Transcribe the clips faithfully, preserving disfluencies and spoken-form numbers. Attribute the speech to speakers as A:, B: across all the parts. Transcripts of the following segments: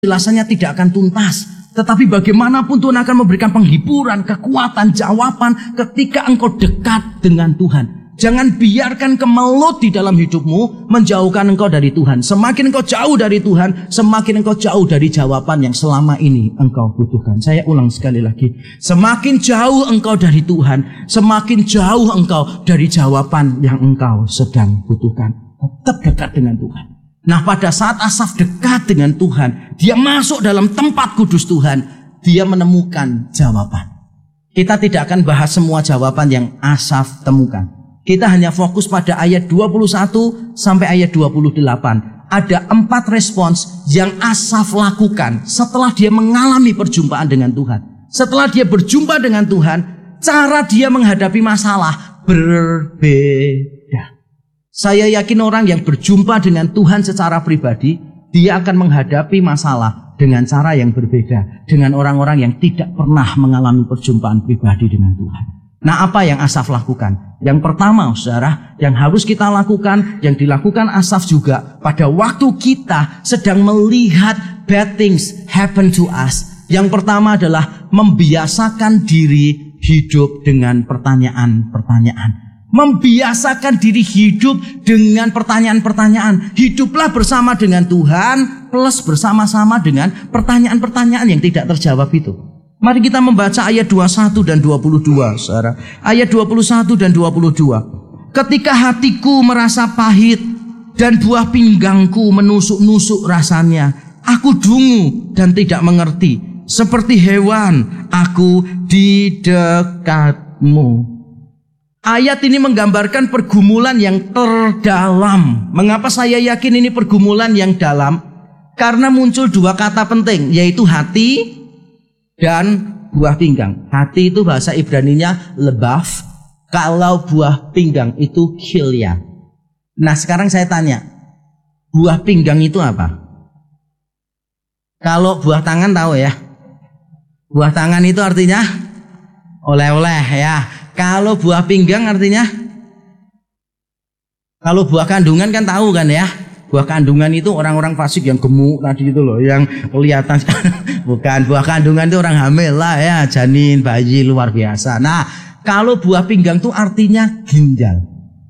A: penjelasannya tidak akan tuntas. Tetapi bagaimanapun Tuhan akan memberikan penghiburan, kekuatan, jawaban ketika engkau dekat dengan Tuhan. Jangan biarkan kemelut di dalam hidupmu menjauhkan engkau dari Tuhan. Semakin engkau jauh dari Tuhan, semakin engkau jauh dari jawaban yang selama ini engkau butuhkan. Saya ulang sekali lagi. Semakin jauh engkau dari Tuhan, semakin jauh engkau dari jawaban yang engkau sedang butuhkan. Tetap dekat dengan Tuhan. Nah, pada saat Asaf dekat dengan Tuhan, dia masuk dalam tempat kudus Tuhan, dia menemukan jawaban. Kita tidak akan bahas semua jawaban yang Asaf temukan. Kita hanya fokus pada ayat dua puluh satu sampai ayat dua puluh delapan. Ada empat respons yang Asaf lakukan setelah dia mengalami perjumpaan dengan Tuhan. Setelah dia berjumpa dengan Tuhan, cara dia menghadapi masalah berbeda. Saya yakin orang yang berjumpa dengan Tuhan secara pribadi, dia akan menghadapi masalah dengan cara yang berbeda dengan orang-orang yang tidak pernah mengalami perjumpaan pribadi dengan Tuhan. Nah, apa yang Asaf lakukan? Yang pertama, saudara, yang harus kita lakukan, yang dilakukan Asaf juga pada waktu kita sedang melihat bad things happen to us. Yang pertama adalah membiasakan diri hidup dengan pertanyaan-pertanyaan. Membiasakan diri hidup dengan pertanyaan-pertanyaan. Hiduplah bersama dengan Tuhan plus bersama-sama dengan pertanyaan-pertanyaan yang tidak terjawab itu. Mari kita membaca ayat dua puluh satu dan dua puluh dua, saudara. Ayat dua puluh satu dan dua puluh dua. Ketika hatiku merasa pahit dan buah pinggangku menusuk-nusuk rasanya, aku dungu dan tidak mengerti. Seperti hewan, aku di dekatmu. Ayat ini menggambarkan pergumulan yang terdalam. Mengapa saya yakin ini pergumulan yang dalam? Karena muncul dua kata penting, yaitu hati dan buah pinggang. Hati itu bahasa Ibraninya lebav. Kalau buah pinggang itu kilya. Nah, sekarang saya tanya, buah pinggang itu apa? Kalau buah tangan tahu ya. Buah tangan itu artinya oleh-oleh ya. Kalau buah pinggang artinya, kalau buah kandungan kan tahu kan ya. Buah kandungan itu orang-orang fasik yang gemuk tadi itu loh, yang kelihatan. Bukan, buah kandungan itu orang hamil lah ya, janin, bayi luar biasa. Nah, kalau buah pinggang itu artinya ginjal.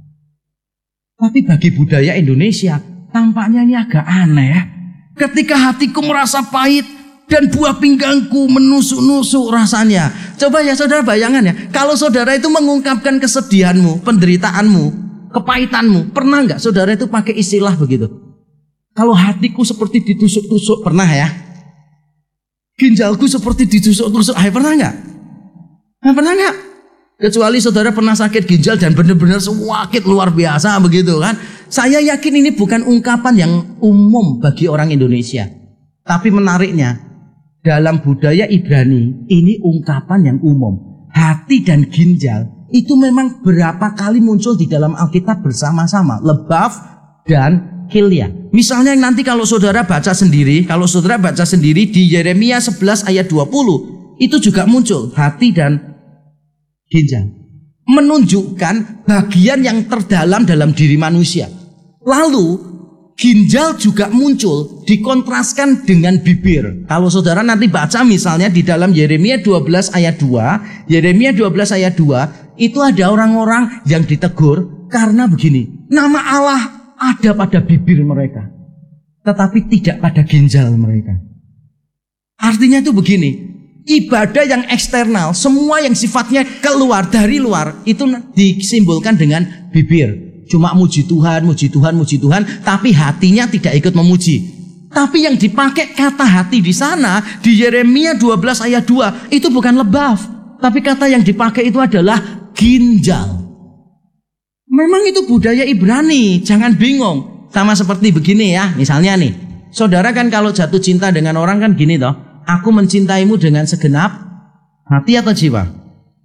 A: Tapi bagi budaya Indonesia tampaknya ini agak aneh ya. Ketika hatiku merasa pahit dan buah pinggangku menusuk-nusuk rasanya. Coba ya saudara bayangan ya. Kalau saudara itu mengungkapkan kesedihanmu, penderitaanmu, kepahitanmu. Pernah nggak saudara itu pakai istilah begitu? Kalau hatiku seperti ditusuk-tusuk, pernah ya? Ginjalku seperti ditusuk-tusuk, hai pernah nggak? Nah, pernah nggak? Kecuali saudara pernah sakit ginjal dan benar-benar sakit luar biasa begitu kan? Saya yakin ini bukan ungkapan yang umum bagi orang Indonesia. Tapi menariknya, dalam budaya Ibrani, ini ungkapan yang umum. Hati dan ginjal itu memang berapa kali muncul di dalam Alkitab bersama-sama. Lebav dan kilya. Misalnya nanti kalau saudara baca sendiri, kalau saudara baca sendiri di Yeremia sebelas ayat dua puluh, itu juga muncul hati dan ginjal. Menunjukkan bagian yang terdalam dalam diri manusia. Lalu ginjal juga muncul dikontraskan dengan bibir. Kalau saudara nanti baca misalnya di dalam Yeremia dua belas ayat dua, Yeremia dua belas ayat dua, itu ada orang-orang yang ditegur karena begini, nama Allah ada pada bibir mereka, tetapi tidak pada ginjal mereka. Artinya itu begini, ibadah yang eksternal, semua yang sifatnya keluar dari luar, itu disimbolkan dengan bibir. Cuma muji Tuhan, muji Tuhan, muji Tuhan, tapi hatinya tidak ikut memuji. Tapi yang dipakai kata hati di sana di Yeremia dua belas ayat dua itu bukan lebav, tapi kata yang dipakai itu adalah ginjal. Memang itu budaya Ibrani, jangan bingung. Sama seperti begini ya, misalnya nih, saudara kan kalau jatuh cinta dengan orang kan gini toh, aku mencintaimu dengan segenap hati atau jiwa?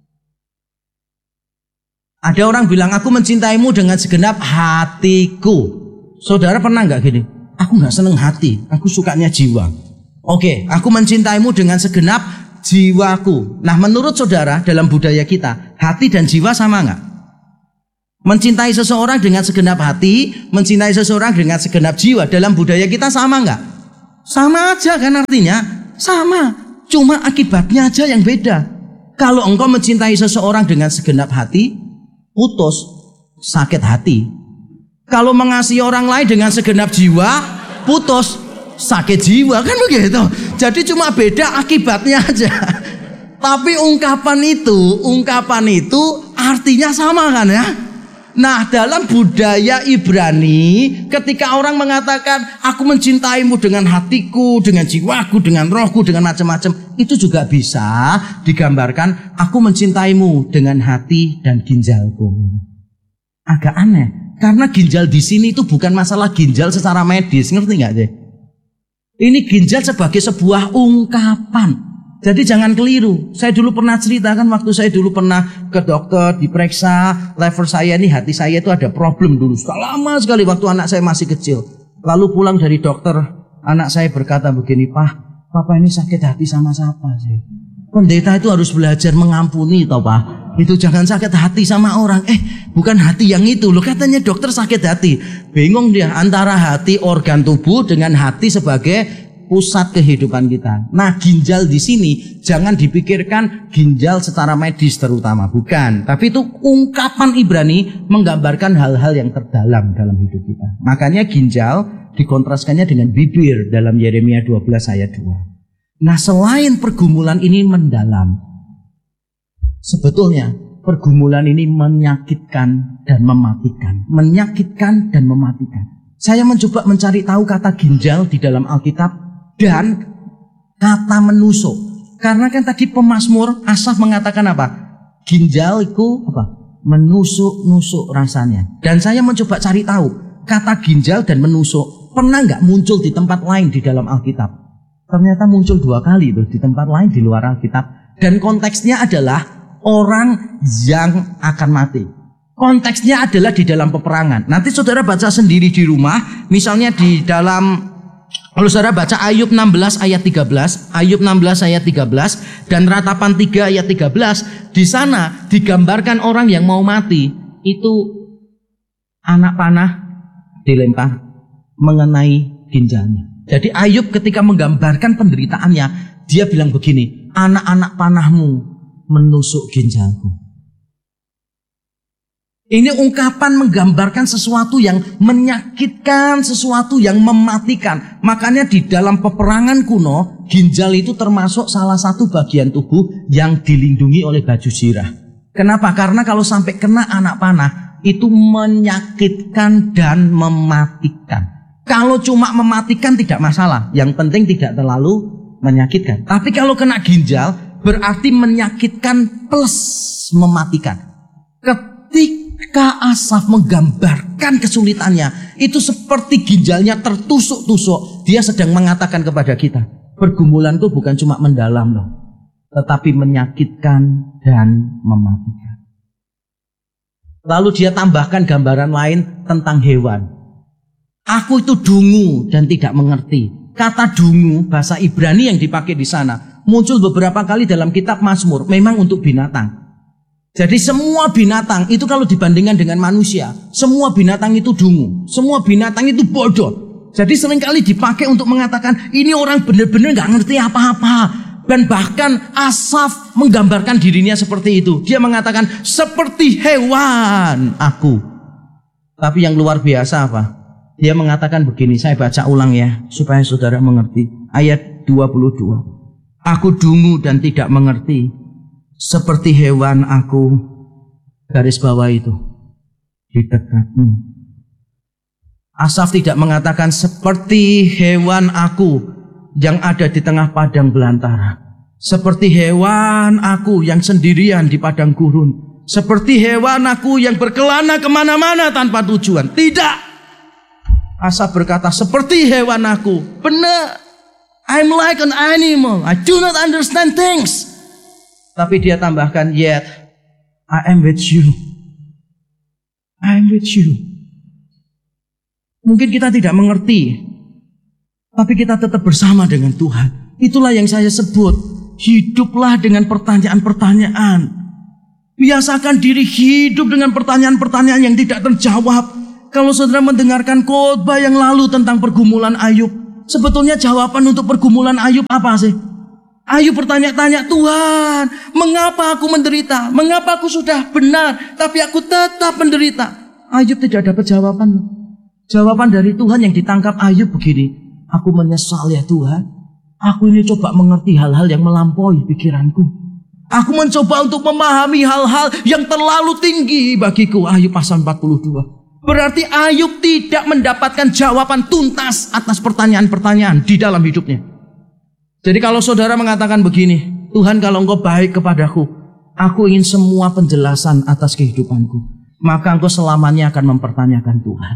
A: Ada orang bilang aku mencintaimu dengan segenap hatiku. Saudara pernah nggak gini? Aku nggak seneng hati, aku sukanya jiwa. Oke, aku mencintaimu dengan segenap jiwaku. Nah, menurut saudara dalam budaya kita, hati dan jiwa sama nggak? Mencintai seseorang dengan segenap hati, mencintai seseorang dengan segenap jiwa dalam budaya kita sama nggak? Sama aja kan artinya, sama. Cuma akibatnya aja yang beda. Kalau engkau mencintai seseorang dengan segenap hati, putus, sakit hati. Kalau mengasihi orang lain dengan segenap jiwa, putus, sakit jiwa, kan begitu. Jadi cuma beda akibatnya aja. Tapi ungkapan itu, ungkapan itu artinya sama kan ya. Nah, dalam budaya Ibrani, ketika orang mengatakan aku mencintaimu dengan hatiku, dengan jiwaku, dengan rohku, dengan macam-macam, itu juga bisa digambarkan aku mencintaimu dengan hati dan ginjalku. Agak aneh, karena ginjal di sini itu bukan masalah ginjal secara medis, ngerti nggak deh? Ini ginjal sebagai sebuah ungkapan. Jadi jangan keliru. Saya dulu pernah ceritakan waktu saya dulu pernah ke dokter, diperiksa level saya nih, hati saya itu ada problem dulu. Sudah lama sekali waktu anak saya masih kecil. Lalu pulang dari dokter, anak saya berkata begini, "Pak, Papa ini sakit hati sama siapa sih?" Pendeta itu harus belajar mengampuni toh Pak. Itu jangan sakit hati sama orang. Eh, bukan hati yang itu loh, katanya dokter sakit hati. Bingung dia antara hati organ tubuh dengan hati sebagai pusat kehidupan kita. Nah, ginjal di sini jangan dipikirkan ginjal secara medis terutama, bukan. Tapi itu ungkapan Ibrani menggambarkan hal-hal yang terdalam dalam hidup kita. Makanya ginjal dikontraskannya dengan bibir dalam Yeremia dua belas ayat dua. Nah, selain pergumulan ini mendalam, sebetulnya pergumulan ini menyakitkan dan mematikan. Menyakitkan dan mematikan. Saya mencoba mencari tahu kata ginjal di dalam Alkitab dan kata menusuk. Karena kan tadi pemazmur Asaf mengatakan apa? Ginjal itu apa? Menusuk-nusuk rasanya. Dan saya mencoba cari tahu kata ginjal dan menusuk pernah nggak muncul di tempat lain di dalam Alkitab? Ternyata muncul dua kali tuh di tempat lain di luar Alkitab. Dan konteksnya adalah orang yang akan mati. Konteksnya adalah di dalam peperangan. Nanti saudara baca sendiri di rumah. Misalnya di dalam, kalau saudara baca Ayub enam belas ayat tiga belas, Ayub enam belas ayat tiga belas dan Ratapan tiga ayat tiga belas, di sana digambarkan orang yang mau mati itu anak panah dilempar mengenai ginjalnya. Jadi Ayub ketika menggambarkan penderitaannya, dia bilang begini, anak-anak panahmu menusuk ginjalku. Ini ungkapan menggambarkan sesuatu yang menyakitkan, sesuatu yang mematikan. Makanya di dalam peperangan kuno, ginjal itu termasuk salah satu bagian tubuh yang dilindungi oleh baju zirah. Kenapa? Karena kalau sampai kena anak panah, itu menyakitkan dan mematikan. Kalau cuma mematikan tidak masalah, yang penting tidak terlalu menyakitkan. Tapi kalau kena ginjal, berarti menyakitkan plus mematikan. Ketika Asaf menggambarkan kesulitannya, itu seperti ginjalnya tertusuk-tusuk. Dia sedang mengatakan kepada kita, pergumulanku bukan cuma mendalam loh, tetapi menyakitkan dan mematikan. Lalu dia tambahkan gambaran lain tentang hewan. Aku itu dungu dan tidak mengerti. Kata dungu, bahasa Ibrani yang dipakai di sana, muncul beberapa kali dalam kitab Mazmur, memang untuk binatang. Jadi semua binatang itu kalau dibandingkan dengan manusia, semua binatang itu dungu, semua binatang itu bodoh. Jadi seringkali dipakai untuk mengatakan ini orang benar-benar nggak ngerti apa-apa. Dan bahkan Asaf menggambarkan dirinya seperti itu. Dia mengatakan seperti hewan aku. Tapi yang luar biasa apa? Dia mengatakan begini, saya baca ulang ya supaya saudara mengerti. Ayat dua puluh dua. Aku dungu dan tidak mengerti. Seperti hewan aku, garis bawah itu, di dekatmu. Asaf tidak mengatakan seperti hewan aku yang ada di tengah padang belantara. Seperti hewan aku yang sendirian di padang gurun. Seperti hewan aku yang berkelana kemana-mana tanpa tujuan. Tidak. Asaf berkata seperti hewan aku. Benar. I'm like an animal. I do not understand things. Tapi dia tambahkan, yet I am with you. I am with you. Mungkin kita tidak mengerti, tapi kita tetap bersama dengan Tuhan. Itulah yang saya sebut, hiduplah dengan pertanyaan-pertanyaan. Biasakan diri hidup dengan pertanyaan-pertanyaan yang tidak terjawab. Kalau saudara mendengarkan khotbah yang lalu tentang pergumulan Ayub, Sebetulnya jawaban untuk pergumulan Ayub apa sih? Ayub bertanya-tanya, Tuhan, mengapa aku menderita? Mengapa aku sudah benar, tapi aku tetap menderita? Ayub tidak dapat jawaban. Jawaban dari Tuhan yang ditangkap Ayub begini, aku menyesal ya Tuhan. Aku ini coba mengerti hal-hal yang melampaui pikiranku. Aku mencoba untuk memahami hal-hal yang terlalu tinggi bagiku. Ayub pasal empat puluh dua. Berarti Ayub tidak mendapatkan jawaban tuntas atas pertanyaan-pertanyaan di dalam hidupnya. Jadi kalau saudara mengatakan begini, Tuhan kalau engkau baik kepadaku, aku ingin semua penjelasan atas kehidupanku, maka engkau selamanya akan mempertanyakan Tuhan.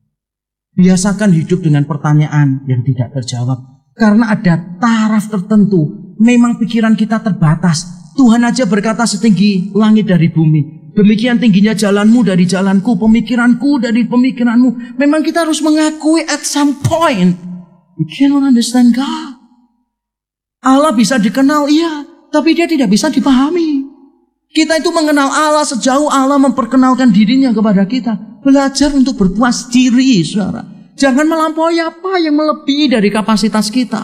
A: Biasakan hidup dengan pertanyaan yang tidak terjawab. Karena ada taraf tertentu, memang pikiran kita terbatas. Tuhan aja berkata setinggi langit dari bumi. Demikian tingginya jalanmu dari jalanku, pemikiranku dari pemikiranmu. Memang kita harus mengakui at some point, we cannot understand God. Allah bisa dikenal, iya, tapi dia tidak bisa dipahami. Kita itu mengenal Allah sejauh Allah memperkenalkan dirinya kepada kita. Belajar untuk berpuas diri, saudara. Jangan melampaui apa yang melebihi dari kapasitas kita.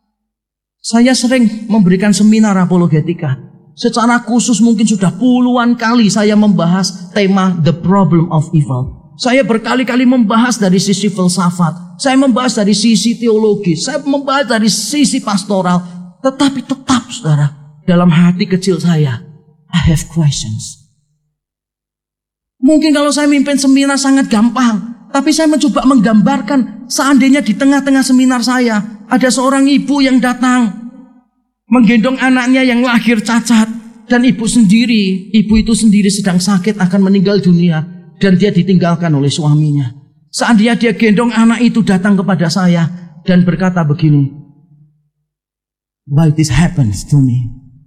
A: Saya sering memberikan seminar apologetika. Secara khusus mungkin sudah puluhan kali saya membahas tema The Problem of Evil. Saya berkali-kali membahas dari sisi filsafat. Saya membahas dari sisi teologi. Saya membahas dari sisi pastoral. Tetapi tetap saudara, dalam hati kecil saya, I have questions. Mungkin kalau saya mimpin seminar sangat gampang, tapi saya mencoba menggambarkan seandainya di tengah-tengah seminar saya, ada seorang ibu yang datang, menggendong anaknya yang lahir cacat, dan ibu sendiri, ibu itu sendiri sedang sakit akan meninggal dunia, dan dia ditinggalkan oleh suaminya. Seandainya dia gendong anak itu datang kepada saya, dan berkata begini, why this happens to me?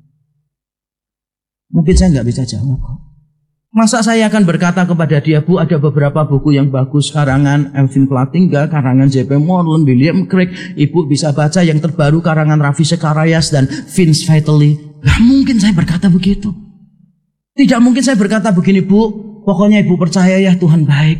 A: Mungkin saya nggak bisa jawab. Masa saya akan berkata kepada dia, Bu, ada beberapa buku yang bagus, karangan Elvin Platinga, karangan J P Moreland, William Craig. Ibu bisa baca yang terbaru karangan Ravi Zacharias dan Vince Vitali. Gak mungkin saya berkata begitu. Tidak mungkin saya berkata begini, Bu, pokoknya ibu percaya ya Tuhan baik.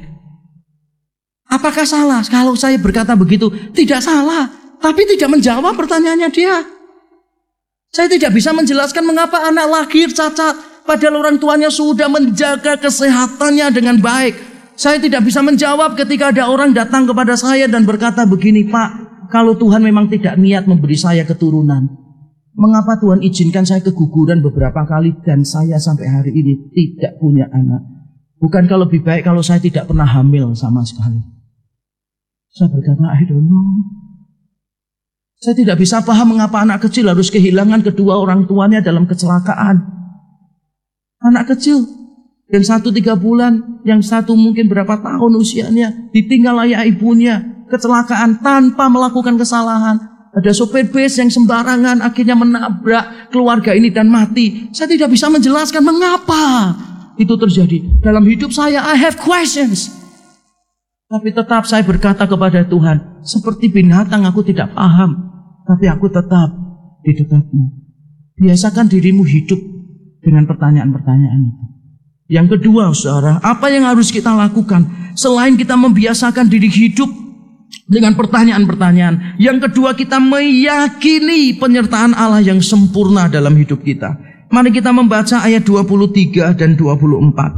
A: Apakah salah kalau saya berkata begitu? Tidak salah, tapi tidak menjawab pertanyaannya dia. Saya tidak bisa menjelaskan mengapa anak lahir cacat, padahal orang tuanya sudah menjaga kesehatannya dengan baik. Saya tidak bisa menjawab ketika ada orang datang kepada saya dan berkata begini, Pak, kalau Tuhan memang tidak niat memberi saya keturunan, mengapa Tuhan izinkan saya keguguran beberapa kali dan saya sampai hari ini tidak punya anak? Bukankah lebih baik kalau saya tidak pernah hamil sama sekali? Saya berkata, I don't know. Saya tidak bisa paham mengapa anak kecil harus kehilangan kedua orang tuanya dalam kecelakaan. Anak kecil, yang satu tiga bulan, yang satu mungkin berapa tahun usianya, ditinggal ayah ibunya, kecelakaan tanpa melakukan kesalahan. Ada sopir bus yang sembarangan akhirnya menabrak keluarga ini dan mati. Saya tidak bisa menjelaskan mengapa itu terjadi. Dalam hidup saya, I have questions. Tapi tetap saya berkata kepada Tuhan, seperti binatang aku tidak paham, tapi aku tetap di dekatmu. Biasakan dirimu hidup dengan pertanyaan-pertanyaan itu. Yang kedua, saudara, apa yang harus kita lakukan selain kita membiasakan diri hidup dengan pertanyaan-pertanyaan? Yang kedua, kita meyakini penyertaan Allah yang sempurna dalam hidup kita. Mari kita membaca ayat dua puluh tiga dan dua puluh empat.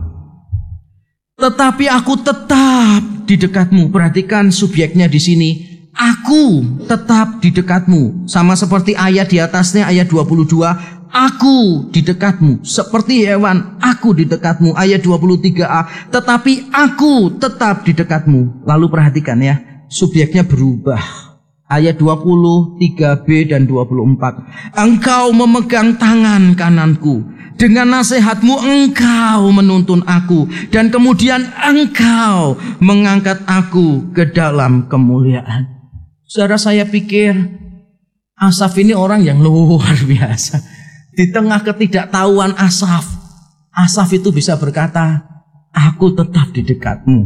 A: Tetapi aku tetap di dekatmu. Perhatikan subjeknya di sini. Aku tetap di dekatmu. Sama seperti ayat di atasnya, ayat dua puluh dua. Aku di dekatmu. Seperti hewan, aku di dekatmu. Ayat dua puluh tiga a. Tetapi aku tetap di dekatmu. Lalu perhatikan ya, subjeknya berubah. Ayat dua puluh tiga b dan dua puluh empat. Engkau memegang tangan kananku. Dengan nasihatmu engkau menuntun aku. Dan kemudian engkau mengangkat aku ke dalam kemuliaan. Saudara, saya pikir Asaf ini orang yang luar biasa. Di tengah ketidaktahuan Asaf, Asaf itu bisa berkata, aku tetap di dekatmu.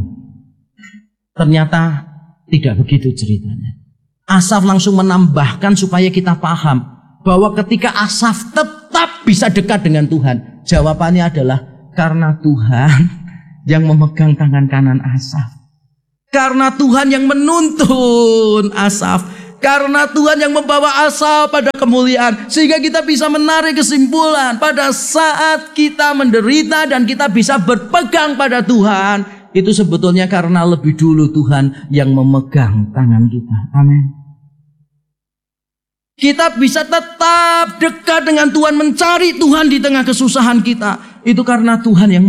A: Ternyata tidak begitu ceritanya. Asaf langsung menambahkan supaya kita paham bahwa ketika Asaf tetap bisa dekat dengan Tuhan, jawabannya adalah karena Tuhan yang memegang tangan kanan Asaf. Karena Tuhan yang menuntun Asaf. Karena Tuhan yang membawa asa pada kemuliaan. Sehingga kita bisa menarik kesimpulan. Pada saat kita menderita dan kita bisa berpegang pada Tuhan, itu sebetulnya karena lebih dulu Tuhan yang memegang tangan kita. Amin. Kita bisa tetap dekat dengan Tuhan, mencari Tuhan di tengah kesusahan kita. Itu karena Tuhan yang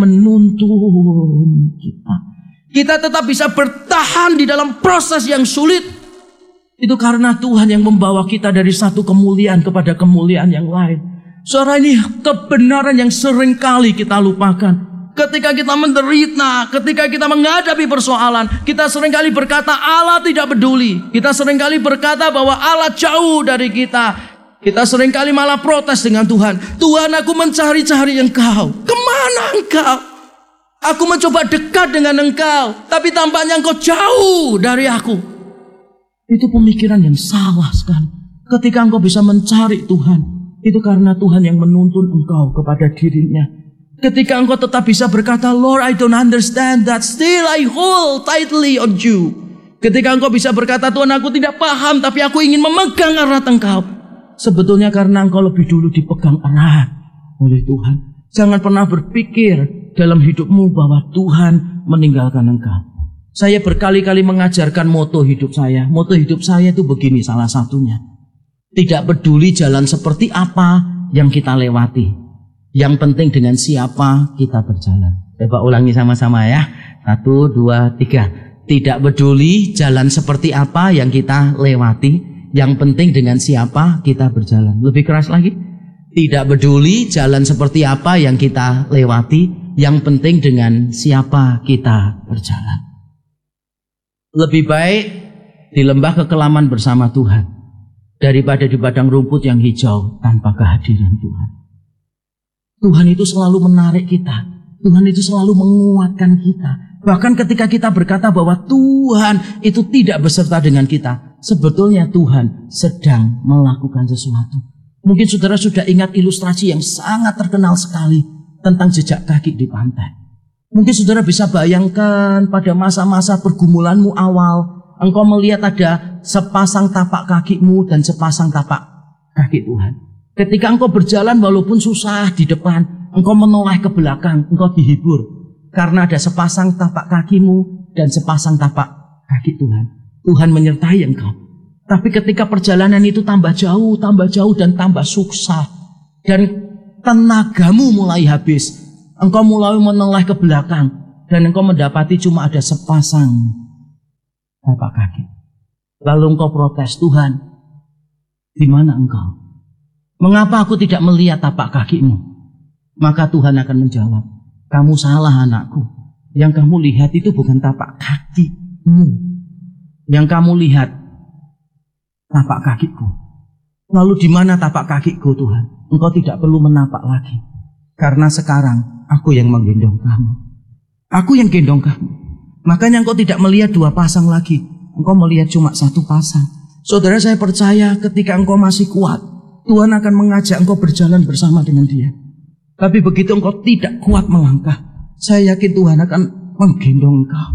A: menuntun kita. Kita tetap bisa bertahan di dalam proses yang sulit. Itu karena Tuhan yang membawa kita dari satu kemuliaan kepada kemuliaan yang lain. Saudara, ini kebenaran yang seringkali kita lupakan. Ketika kita menderita, ketika kita menghadapi persoalan, kita seringkali berkata Allah tidak peduli. Kita seringkali berkata bahwa Allah jauh dari kita. Kita seringkali malah protes dengan Tuhan. Tuhan, aku mencari-cari Engkau. Kemana Engkau? Aku mencoba dekat dengan Engkau, tapi tampaknya Engkau jauh dari aku. Itu pemikiran yang salah sekali. Ketika engkau bisa mencari Tuhan, itu karena Tuhan yang menuntun engkau kepada dirinya. Ketika engkau tetap bisa berkata, Lord, I don't understand that, still I hold tightly on you. Ketika engkau bisa berkata, Tuhan, aku tidak paham, tapi aku ingin memegang erat engkau. Sebetulnya karena engkau lebih dulu dipegang erat oleh Tuhan. Jangan pernah berpikir dalam hidupmu bahwa Tuhan meninggalkan engkau. Saya berkali-kali mengajarkan moto hidup saya. Moto hidup saya itu begini, salah satunya. Tidak peduli jalan seperti apa yang kita lewati. Yang penting dengan siapa kita berjalan. Coba ulangi sama-sama ya. Satu, dua, tiga. Tidak peduli jalan seperti apa yang kita lewati. Yang penting dengan siapa kita berjalan. Lebih keras lagi. Tidak peduli jalan seperti apa yang kita lewati. Yang penting dengan siapa kita berjalan. Lebih baik di lembah kekelaman bersama Tuhan daripada di padang rumput yang hijau tanpa kehadiran Tuhan. Tuhan itu selalu menarik kita. Tuhan itu selalu menguatkan kita. Bahkan ketika kita berkata bahwa Tuhan itu tidak beserta dengan kita, sebetulnya Tuhan sedang melakukan sesuatu. Mungkin saudara sudah ingat ilustrasi yang sangat terkenal sekali tentang jejak kaki di pantai. Mungkin saudara bisa bayangkan pada masa-masa pergumulanmu awal, engkau melihat ada sepasang tapak kakimu dan sepasang tapak kaki Tuhan. Ketika engkau berjalan walaupun susah di depan, engkau menoleh ke belakang, engkau dihibur. Karena ada sepasang tapak kakimu dan sepasang tapak kaki Tuhan. Tuhan menyertai engkau. Tapi ketika perjalanan itu tambah jauh, tambah jauh dan tambah susah, dan tenagamu mulai habis, engkau mulai menoleh ke belakang dan engkau mendapati cuma ada sepasang tapak kaki. Lalu engkau protes, Tuhan, di mana engkau? Mengapa aku tidak melihat tapak kakimu? Maka Tuhan akan menjawab, kamu salah anakku. Yang kamu lihat itu bukan tapak kakimu. Yang kamu lihat tapak kakiku. Lalu di mana tapak kakiku Tuhan? Engkau tidak perlu menapak lagi. Karena sekarang aku yang menggendong kamu. Aku yang gendong kamu. Makanya engkau tidak melihat dua pasang lagi. Engkau melihat cuma satu pasang. Saudara, saya percaya ketika engkau masih kuat, Tuhan akan mengajak engkau berjalan bersama dengan Dia. Tapi begitu engkau tidak kuat melangkah, saya yakin Tuhan akan menggendong engkau.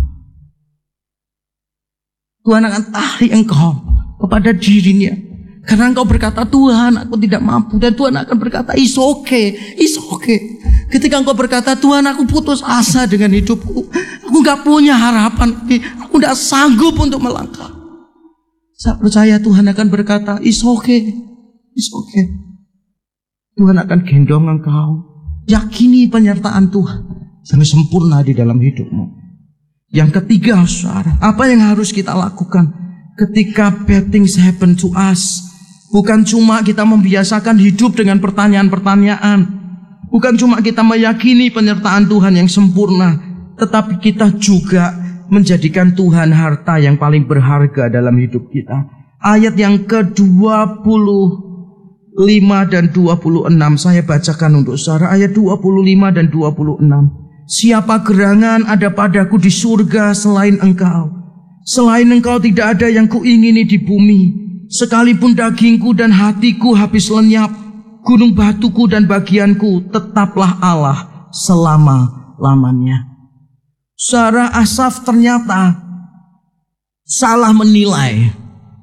A: Tuhan akan tarik engkau kepada dirinya. Karena engkau berkata, Tuhan, aku tidak mampu. Dan Tuhan akan berkata, it's okay, it's okay. Ketika engkau berkata, Tuhan, aku putus asa dengan hidupku. Aku gak punya harapan. Aku gak sanggup untuk melangkah. Saya percaya Tuhan akan berkata, it's okay, it's okay. Tuhan akan gendong engkau. Yakini penyertaan Tuhan yang sempurna di dalam hidupmu. Yang ketiga, saudara, apa yang harus kita lakukan ketika bad things happen to us? Bukan cuma kita membiasakan hidup dengan pertanyaan-pertanyaan. Bukan cuma kita meyakini penyertaan Tuhan yang sempurna, tetapi kita juga menjadikan Tuhan harta yang paling berharga dalam hidup kita. Ayat yang ke dua puluh lima dan dua puluh enam saya bacakan untuk saudara. Ayat dua puluh lima dan dua puluh enam. Siapa gerangan ada padaku di surga selain engkau? Selain engkau tidak ada yang kuingini di bumi. Sekalipun dagingku dan hatiku habis lenyap, gunung batuku dan bagianku tetaplah Allah selama-lamanya. Saudara, Asaf ternyata salah menilai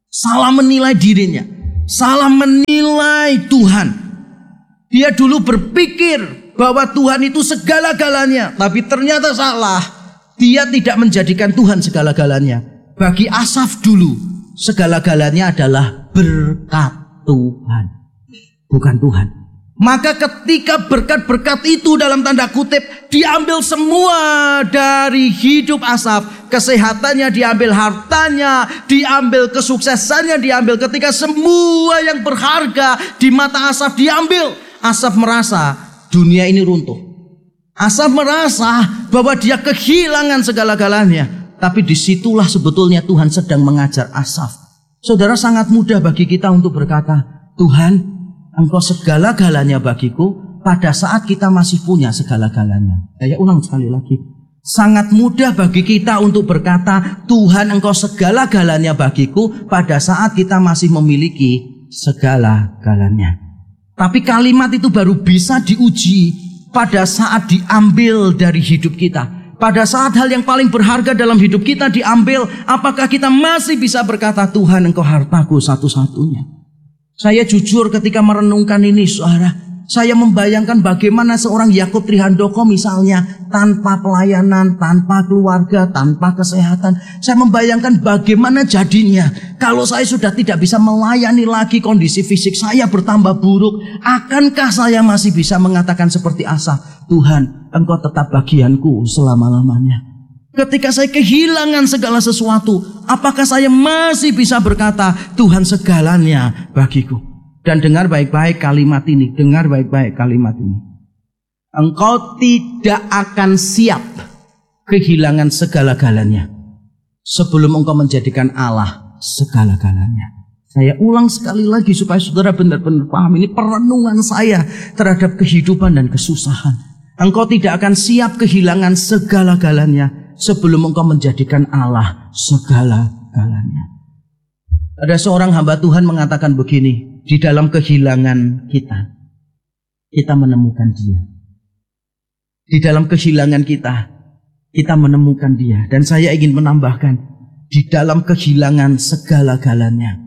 A: Salah menilai dirinya, salah menilai Tuhan. Dia dulu berpikir bahwa Tuhan itu segala-galanya, tapi ternyata salah. Dia tidak menjadikan Tuhan segala-galanya. Bagi Asaf dulu, segala-galanya adalah berkat Tuhan, bukan Tuhan. Maka ketika berkat-berkat itu dalam tanda kutip diambil semua dari hidup Asaf, kesehatannya diambil, hartanya diambil, kesuksesannya diambil. Ketika semua yang berharga di mata Asaf diambil, Asaf merasa dunia ini runtuh. Asaf merasa bahwa dia kehilangan segala-galanya. Tapi disitulah sebetulnya Tuhan sedang mengajar Asaf. Saudara, sangat mudah bagi kita untuk berkata, Tuhan, Engkau segala-galanya bagiku, pada saat kita masih punya segala-galanya. Saya ulang sekali lagi. Sangat mudah bagi kita untuk berkata, Tuhan, Engkau segala-galanya bagiku, pada saat kita masih memiliki segala-galanya. Tapi kalimat itu baru bisa diuji pada saat diambil dari hidup kita. Pada saat hal yang paling berharga dalam hidup kita diambil, apakah kita masih bisa berkata, Tuhan, Engkau hartaku satu-satunya? Saya jujur ketika merenungkan ini, saudara, saya membayangkan bagaimana seorang Yakub Trihandoko misalnya, tanpa pelayanan, tanpa keluarga, tanpa kesehatan. Saya membayangkan bagaimana jadinya kalau saya sudah tidak bisa melayani lagi, kondisi fisik saya bertambah buruk. Akankah saya masih bisa mengatakan seperti Asaf, Tuhan, Engkau tetap bagianku selama-lamanya? Ketika saya kehilangan segala sesuatu, apakah saya masih bisa berkata, Tuhan segalanya bagiku? Dan dengar baik-baik kalimat ini, dengar baik-baik kalimat ini. Engkau tidak akan siap kehilangan segala-galanya sebelum engkau menjadikan Allah segala-galanya. Saya ulang sekali lagi supaya saudara benar-benar paham. Ini perenungan saya terhadap kehidupan dan kesusahan. Engkau tidak akan siap kehilangan segala-galanya sebelum engkau menjadikan Allah segala-galanya. Ada seorang hamba Tuhan mengatakan begini, di dalam kehilangan kita, kita menemukan Dia. Di dalam kehilangan kita, kita menemukan Dia. Dan saya ingin menambahkan, di dalam kehilangan segala-galanya,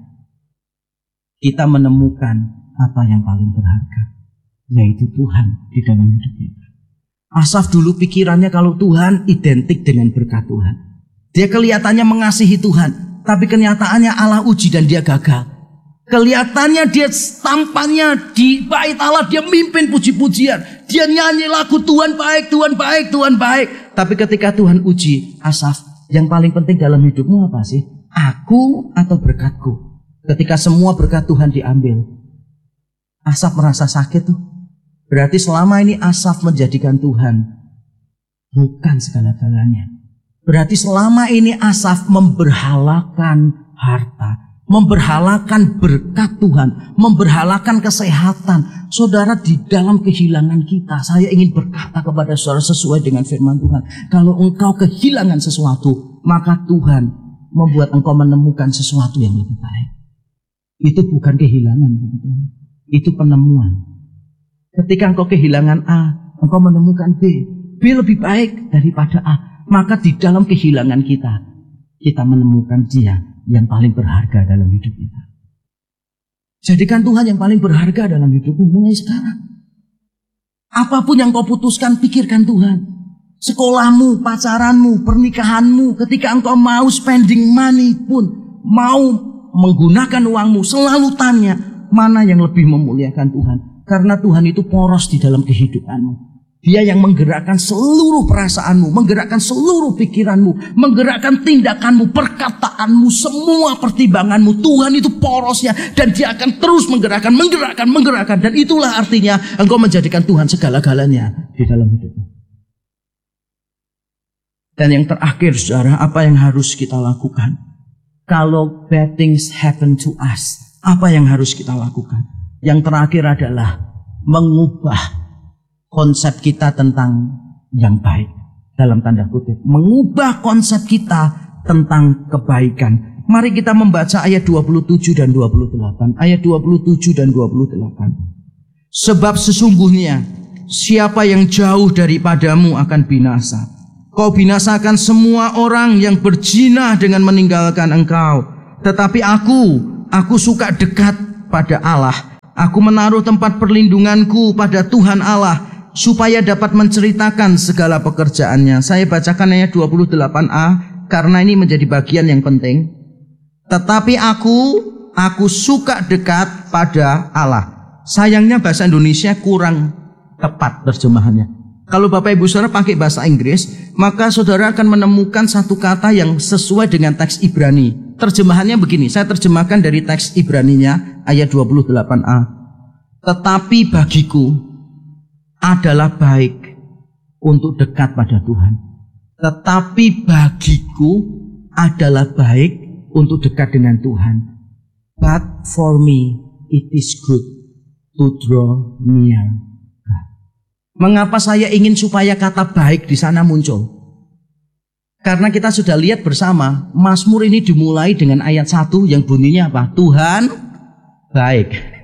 A: kita menemukan apa yang paling berharga, yaitu Tuhan di dalam hidup kita. Asaf dulu pikirannya kalau Tuhan identik dengan berkat Tuhan. Dia kelihatannya mengasihi Tuhan, tapi kenyataannya Allah uji dan dia gagal. Kelihatannya dia tampaknya di bait Allah dia mimpin puji-pujian, dia nyanyi lagu Tuhan baik, Tuhan baik, Tuhan baik. Tapi ketika Tuhan uji, Asaf, yang paling penting dalam hidupmu apa sih? Aku atau berkatku? Ketika semua berkat Tuhan diambil, Asaf merasa sakit tuh. Berarti selama ini Asaf menjadikan Tuhan bukan segala-galanya. Berarti selama ini Asaf memberhalakan harta, memberhalakan berkat Tuhan, memberhalakan kesehatan. Saudara, di dalam kehilangan kita, saya ingin berkata kepada saudara sesuai dengan firman Tuhan. Kalau engkau kehilangan sesuatu, maka Tuhan membuat engkau menemukan sesuatu yang lebih baik. Itu bukan kehilangan, itu penemuan. Ketika engkau kehilangan A, engkau menemukan B. B lebih baik daripada A. Maka di dalam kehilangan kita, kita menemukan Dia yang paling berharga dalam hidup kita. Jadikan Tuhan yang paling berharga dalam hidupmu mulai sekarang. Apapun yang kau putuskan, pikirkan Tuhan. Sekolahmu, pacaranmu, pernikahanmu, ketika engkau mau spending money pun, mau menggunakan uangmu, selalu tanya, mana yang lebih memuliakan Tuhan. Karena Tuhan itu poros di dalam kehidupanmu. Dia yang menggerakkan seluruh perasaanmu, menggerakkan seluruh pikiranmu, menggerakkan tindakanmu, perkataanmu, semua pertimbanganmu. Tuhan itu porosnya dan Dia akan terus menggerakkan, menggerakkan, menggerakkan. Dan itulah artinya engkau menjadikan Tuhan segala-galanya di dalam hidupmu. Dan yang terakhir, saudara, apa yang harus kita lakukan? Kalau bad things happen to us, apa yang harus kita lakukan? Yang terakhir adalah mengubah konsep kita tentang yang baik. Dalam tanda kutip, mengubah konsep kita tentang kebaikan. Mari kita membaca ayat dua puluh tujuh dan dua puluh delapan. Ayat dua puluh tujuh dan dua puluh delapan. Sebab sesungguhnya siapa yang jauh daripadamu akan binasa. Kau binasakan semua orang yang berzina dengan meninggalkan engkau. Tetapi aku, aku suka dekat pada Allah. Aku menaruh tempat perlindunganku pada Tuhan Allah, supaya dapat menceritakan segala pekerjaannya. Saya bacakan ayat dua puluh delapan a, karena ini menjadi bagian yang penting. Tetapi aku, aku suka dekat pada Allah. Sayangnya bahasa Indonesia kurang tepat terjemahannya. Kalau Bapak Ibu Saudara pakai bahasa Inggris, maka saudara akan menemukan satu kata yang sesuai dengan teks Ibrani. Terjemahannya begini, saya terjemahkan dari teks Ibraninya ayat dua puluh delapan a. Tetapi bagiku adalah baik untuk dekat pada Tuhan. Tetapi bagiku adalah baik untuk dekat dengan Tuhan. But for me it is good to draw near God. Mengapa saya ingin supaya kata baik di sana muncul? Karena kita sudah lihat bersama, Mazmur ini dimulai dengan ayat satu yang bunyinya apa? Tuhan baik.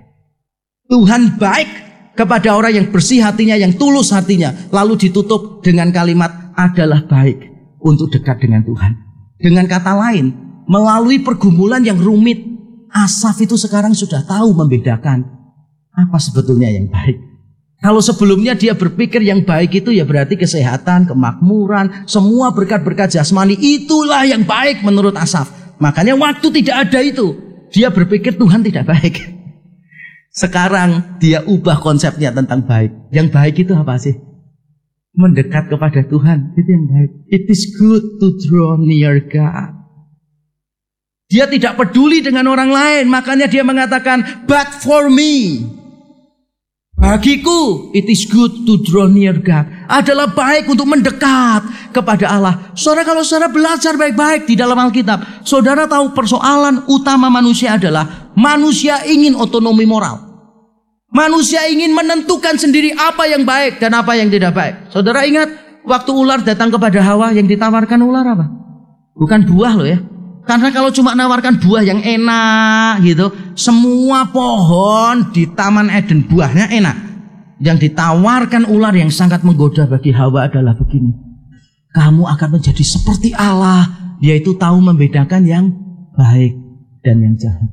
A: Tuhan baik kepada orang yang bersih hatinya, yang tulus hatinya. Lalu ditutup dengan kalimat adalah baik untuk dekat dengan Tuhan. Dengan kata lain, melalui pergumulan yang rumit, Asaf itu sekarang sudah tahu membedakan apa sebetulnya yang baik. Kalau sebelumnya dia berpikir yang baik itu ya berarti kesehatan, kemakmuran, semua berkat-berkat jasmani, itulah yang baik menurut Asaf. Makanya waktu tidak ada itu, dia berpikir Tuhan tidak baik. Sekarang dia ubah konsepnya tentang baik. Yang baik itu apa sih? Mendekat kepada Tuhan, itu yang baik. It is good to draw near God. Dia tidak peduli dengan orang lain, makanya dia mengatakan, but for me, bagiku, it is good to draw near God. Adalah baik untuk mendekat kepada Allah. Saudara, kalau saudara belajar baik-baik di dalam Alkitab, saudara tahu persoalan utama manusia adalah manusia ingin otonomi moral. Manusia ingin menentukan sendiri apa yang baik dan apa yang tidak baik. Saudara ingat waktu ular datang kepada Hawa, yang ditawarkan ular apa? Bukan buah loh ya. Karena kalau cuma nawarkan buah yang enak gitu, semua pohon di Taman Eden buahnya enak. Yang ditawarkan ular yang sangat menggoda bagi Hawa adalah begini. Kamu akan menjadi seperti Allah, yaitu tahu membedakan yang baik dan yang jahat.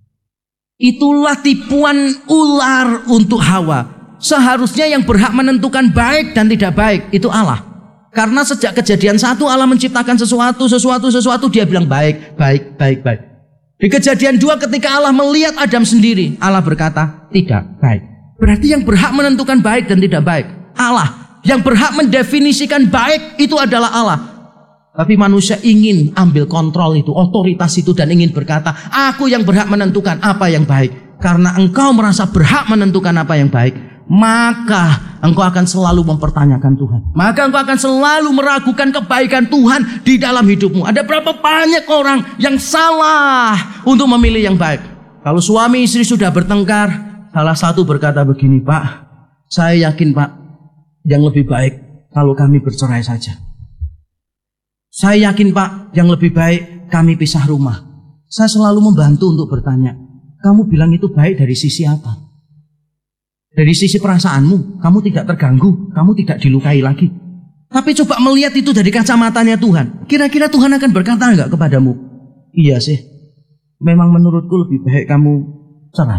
A: Itulah tipuan ular untuk Hawa. Seharusnya yang berhak menentukan baik dan tidak baik itu Allah. Karena sejak kejadian satu Allah menciptakan sesuatu, sesuatu, sesuatu, dia bilang baik, baik, baik, baik. Di kejadian dua ketika Allah melihat Adam sendiri, Allah berkata tidak baik. Berarti yang berhak menentukan baik dan tidak baik Allah. Yang berhak mendefinisikan baik itu adalah Allah. Tapi manusia ingin ambil kontrol itu, otoritas itu, dan ingin berkata, aku yang berhak menentukan apa yang baik. Karena engkau merasa berhak menentukan apa yang baik, maka engkau akan selalu mempertanyakan Tuhan. Maka engkau akan selalu meragukan kebaikan Tuhan di dalam hidupmu. Ada berapa banyak orang yang salah untuk memilih yang baik. Kalau suami istri sudah bertengkar, salah satu berkata begini, Pak, saya yakin Pak, yang lebih baik kalau kami bercerai saja. Saya yakin Pak, yang lebih baik kami pisah rumah. Saya selalu membantu untuk bertanya, kamu bilang itu baik dari sisi apa? Dari sisi perasaanmu, kamu tidak terganggu, kamu tidak dilukai lagi. Tapi coba melihat itu dari kacamatanya Tuhan. Kira-kira Tuhan akan berkata enggak kepadamu, iya sih, memang menurutku lebih baik kamu cerai.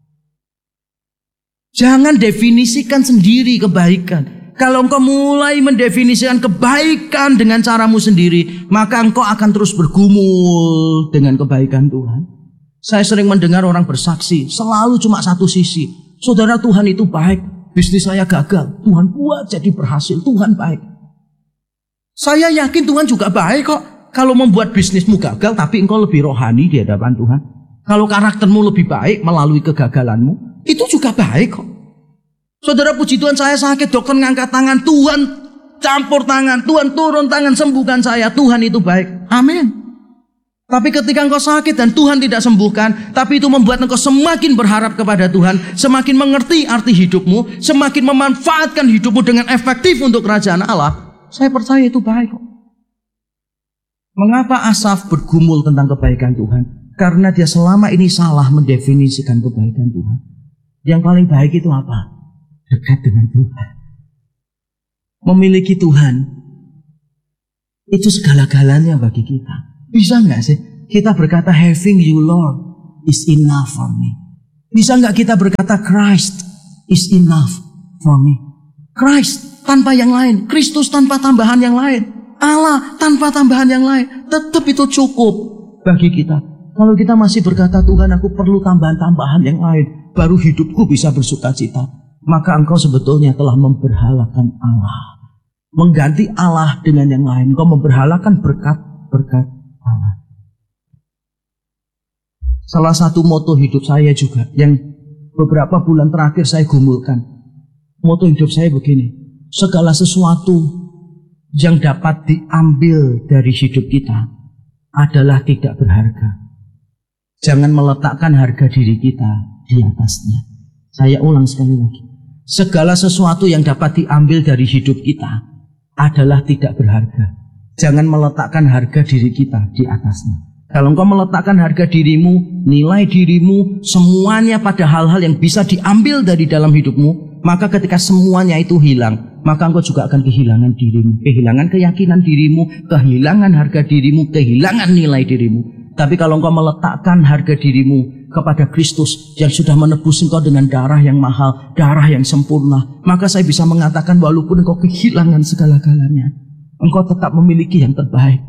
A: Jangan definisikan sendiri kebaikan. Kalau engkau mulai mendefinisikan kebaikan dengan caramu sendiri, maka engkau akan terus bergumul dengan kebaikan Tuhan. Saya sering mendengar orang bersaksi, selalu cuma satu sisi. Saudara, Tuhan itu baik, bisnis saya gagal, Tuhan buat jadi berhasil, Tuhan baik. Saya yakin Tuhan juga baik kok. Kalau membuat bisnismu gagal, tapi engkau lebih rohani di hadapan Tuhan. Kalau karaktermu lebih baik melalui kegagalanmu, itu juga baik kok. Saudara, puji Tuhan, saya sakit, dokter ngangkat tangan, Tuhan campur tangan, Tuhan turun tangan, sembuhkan saya, Tuhan itu baik. Amin. Tapi ketika engkau sakit dan Tuhan tidak sembuhkan, tapi itu membuat engkau semakin berharap kepada Tuhan, semakin mengerti arti hidupmu, semakin memanfaatkan hidupmu dengan efektif untuk kerajaan Allah, saya percaya itu baik kok. Mengapa Asaf bergumul tentang kebaikan Tuhan? Karena dia selama ini salah mendefinisikan kebaikan Tuhan. Yang paling baik itu apa? Dekat dengan Tuhan. Memiliki Tuhan itu segala-galanya bagi kita. Bisa nggak sih? kita berkata having you Lord is enough for me? Bisa nggak kita berkata Christ is enough for me? Christ tanpa yang lain, Kristus tanpa tambahan yang lain, Allah tanpa tambahan yang lain, tetap itu cukup bagi kita. Kalau kita masih berkata Tuhan aku perlu tambahan-tambahan yang lain, baru hidupku bisa bersuka cita, maka engkau sebetulnya telah memberhalakan Allah, mengganti Allah dengan yang lain. Engkau memberhalakan berkat-berkat Allah. Salah satu moto hidup saya juga yang beberapa bulan terakhir saya gumulkan, moto hidup saya begini: segala sesuatu yang dapat diambil dari hidup kita adalah tidak berharga. Jangan meletakkan harga diri kita di atasnya. Saya ulang sekali lagi. Segala sesuatu yang dapat diambil dari hidup kita adalah tidak berharga. Jangan meletakkan harga diri kita di atasnya. Kalau engkau meletakkan harga dirimu, nilai dirimu, semuanya pada hal-hal yang bisa diambil dari dalam hidupmu, maka ketika semuanya itu hilang, maka engkau juga akan kehilangan dirimu, kehilangan keyakinan dirimu, kehilangan harga dirimu, kehilangan nilai dirimu. Tapi kalau engkau meletakkan harga dirimu kepada Kristus yang sudah menebus engkau dengan darah yang mahal, darah yang sempurna, maka saya bisa mengatakan walaupun engkau kehilangan segala-galanya, engkau tetap memiliki yang terbaik.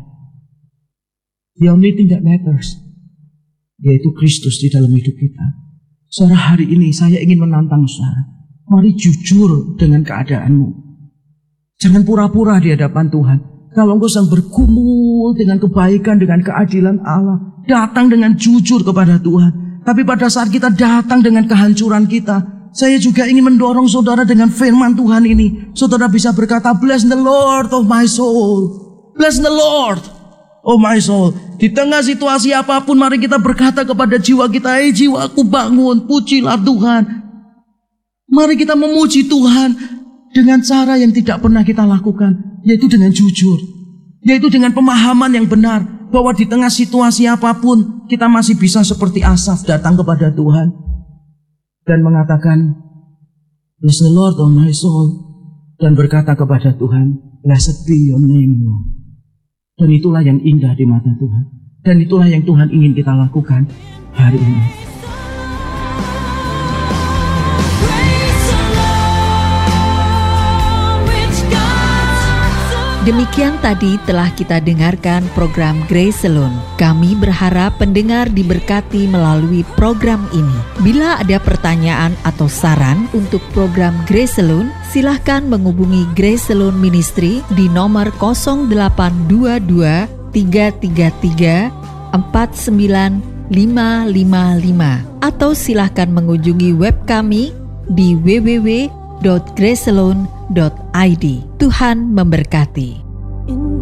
A: The only thing that matters, yaitu Kristus di dalam hidup kita. Saudara, hari ini saya ingin menantang saudara. Mari jujur dengan keadaanmu. Jangan pura-pura di hadapan Tuhan. Kalau engkau sedang bergumul dengan kebaikan, dengan keadilan Allah, datang dengan jujur kepada Tuhan. Tapi pada saat kita datang dengan kehancuran kita, saya juga ingin mendorong saudara dengan firman Tuhan ini. Saudara bisa berkata, bless the Lord of my soul. Bless the Lord of my soul. Di tengah situasi apapun, mari kita berkata kepada jiwa kita, hey jiwaku bangun, pujilah Tuhan. Mari kita memuji Tuhan dengan cara yang tidak pernah kita lakukan, yaitu dengan jujur, yaitu dengan pemahaman yang benar, bahwa di tengah situasi apapun kita masih bisa seperti Asaf datang kepada Tuhan dan mengatakan, bless the Lord of my soul, dan berkata kepada Tuhan, blessed be your name Lord. Dan itulah yang indah di mata Tuhan, dan itulah yang Tuhan ingin kita lakukan hari ini.
B: Demikian tadi telah kita dengarkan program Grace Alone. Kami berharap pendengar diberkati melalui program ini. Bila ada pertanyaan atau saran untuk program Grace Alone, silahkan menghubungi Grace Alone Ministry di nomor nol delapan dua dua tiga tiga tiga empat sembilan lima lima lima atau silahkan mengunjungi web kami di w w w dot grace alone dot i d. Tuhan memberkati.